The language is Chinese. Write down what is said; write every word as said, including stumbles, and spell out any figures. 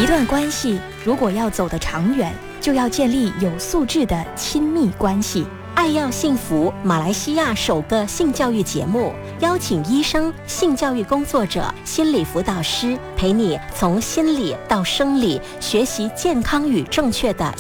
一段关系如果要走得长远，就要建立有素质的亲密关系。 爱要幸福，马来西亚首个性教育节目，邀请医生、性教育工作者、心理辅导师，陪你从心理到生理，学习健康与正确的